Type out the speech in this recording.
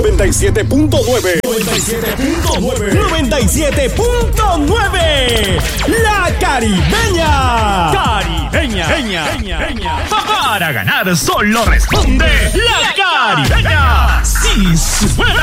97.9. 97.9. La Caribeña. Para ganar solo responde la Caribeña. Sí, suena.